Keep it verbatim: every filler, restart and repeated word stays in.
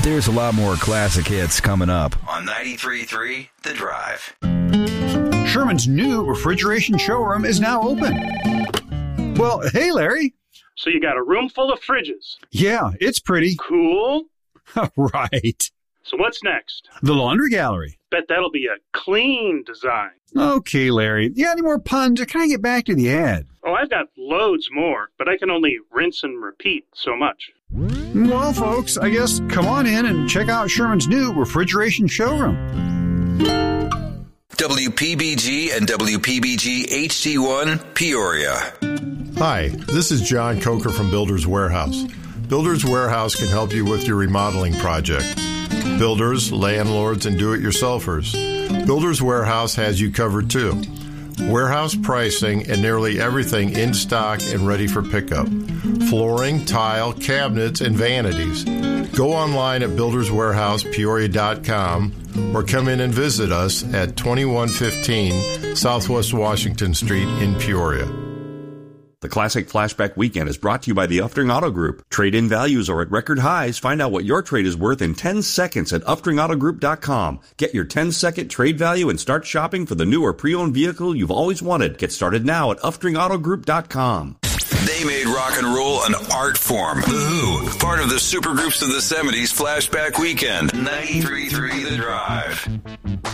There's a lot more classic hits coming up on ninety-three point three The Drive. Sherman's new refrigeration showroom is now open. Well, hey, Larry. So you got a room full of fridges. Yeah, it's pretty. Cool. Right. So what's next? The laundry gallery. Bet that'll be a clean design. Okay, Larry. You got any more puns, or can I get back to the ad? Oh, I've got loads more, but I can only rinse and repeat so much. Well, folks, I guess come on in and check out Sherman's new refrigeration showroom. W P B G and W P B G H D one, Peoria. Hi, this is John Coker from Builders Warehouse. Builders Warehouse can help you with your remodeling project. Builders, landlords, and do-it-yourselfers. Builders Warehouse has you covered too. Warehouse pricing and nearly everything in stock and ready for pickup. Flooring, tile, cabinets, and vanities. Go online at builders warehouse peoria dot com or come in and visit us at twenty-one fifteen Southwest Washington Street in Peoria. The Classic Flashback Weekend is brought to you by the Uftring Auto Group. Trade-in values are at record highs. Find out what your trade is worth in ten seconds at uftring auto group dot com. Get your ten-second trade value and start shopping for the new or pre-owned vehicle you've always wanted. Get started now at uftring auto group dot com. They made rock and roll an art form. The Who, part of the supergroups of the seventies Flashback Weekend. ninety-three point three The Drive.